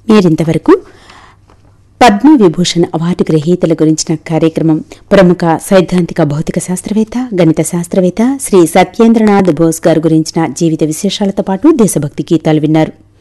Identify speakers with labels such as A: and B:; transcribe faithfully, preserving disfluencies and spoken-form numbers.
A: మీరింతవరకు పద్మవిభూషణ్ అవార్డు గ్రహీతల గురించిన కార్యక్రమం ప్రముఖ సైద్ధాంతిక భౌతిక శాస్త్రవేత్త గణిత శాస్త్రవేత్త శ్రీ సత్యేంద్రనాథ్ బోస్ గారు గురించిన జీవిత విశేషాలతో పాటు దేశభక్తి గీతాలు విన్నారు.